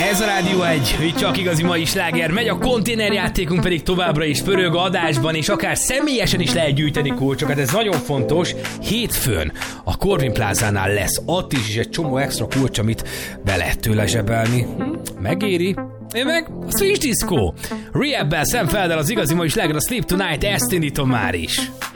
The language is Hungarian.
Ez a Rádió 1, hogy csak igazi mai sláger megy, a konténerjátékunk pedig továbbra is pörög adásban, és akár személyesen is lehet gyűjteni kulcsokat, ez nagyon fontos. Hétfőn a Corvin Plázánál lesz ott is egy csomó extra kulcs, amit be lehet tőle zsebelni. Megéri. Én meg a Switch Disco. Rehab-bel, Sam Felder, az igazi mai sláger, a Sleep Tonight, ezt indítom már is.